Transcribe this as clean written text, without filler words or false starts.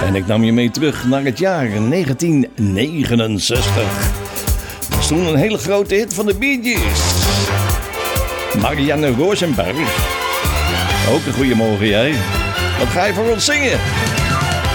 En ik nam je mee terug naar het jaar 1969. Dat was toen een hele grote hit van de Bee Gees. Marianne Rosenberg. Ook een goeiemorgen jij. Wat ga je voor ons zingen?